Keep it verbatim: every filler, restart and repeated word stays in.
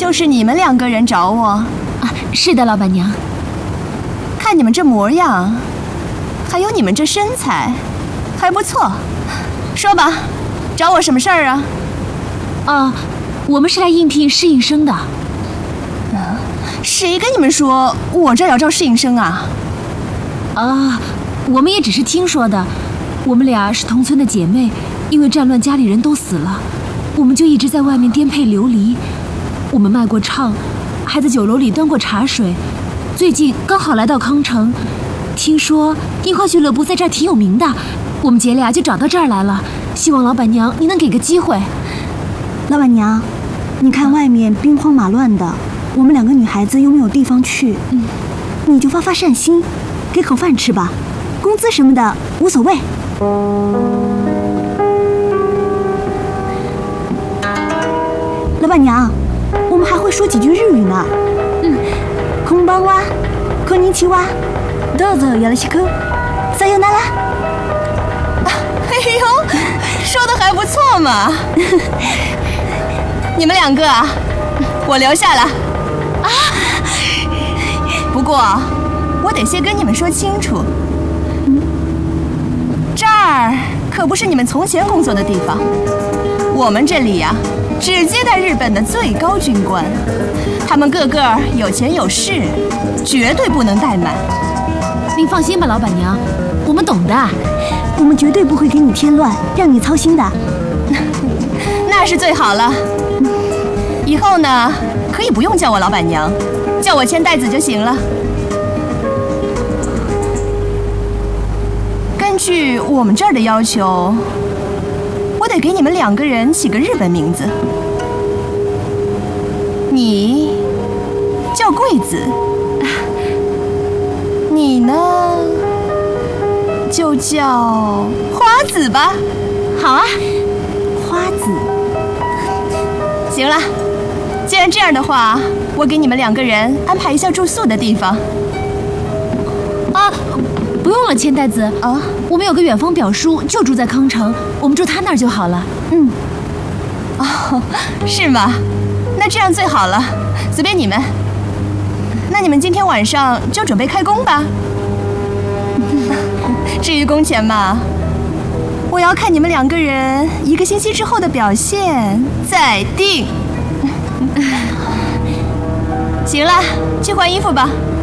就是你们两个人找我？啊， 是的，老板娘。 看你们这模样，还有你们这身材，还不错。说吧，找我什么事儿啊？ 啊，我们是来应聘侍应生的。 啊，谁跟你们说我这儿要招侍应生啊？ 啊，我们也只是听说的。我们俩是同村的姐妹，因为战乱家里人都死了，我们就一直在外面颠沛流离。我们卖过唱，还在酒楼里端过茶水。最近刚好来到康城，听说樱花俱乐部在这儿挺有名的，我们姐俩就找到这儿来了。希望老板娘您能给个机会。 老板娘，你看外面兵荒马乱的，我们两个女孩子又没有地方去，嗯，你就发发善心，给口饭吃吧，工资什么的无所谓。老板娘，我们还会说几句日语呢。嗯，空邦哇，こんにちは，どうぞよろしく，さよなら。 哎呦，说的还不错嘛。你们两个啊，我留下了。啊，不过我得先跟你们说清楚，嗯，这儿可不是你们从前工作的地方。我们这里呀、啊，只接待日本的最高军官，他们个个有钱有势，绝对不能怠慢。 您放心吧，老板娘，我们懂的， 我们绝对不会给你添乱，让你操心的。 那是最好了。以后呢，可以不用叫我老板娘，叫我千代子就行了。根据我们这儿的要求，我得给你们两个人起个日本名字。你叫贵子，你呢就叫花子吧。 好啊， 花子。 行了，既然这样的话，我给你们两个人安排一下住宿的地方。 啊，不用了，千代子啊，我们有个远方表叔就住在康城，我们住他那儿就好了。 嗯，哦，是吗？那这样最好了，随便你们。那你们今天晚上就准备开工吧。至于工钱嘛，我要看你们两个人一个星期之后的表现再定。行了，去换衣服吧。